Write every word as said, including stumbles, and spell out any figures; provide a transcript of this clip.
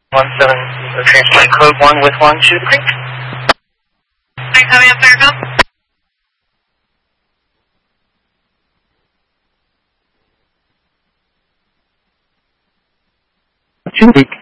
one seven, uh, transport code one with one, Cedar Creek. Thanks, having up there, Bill. Cedar Creek.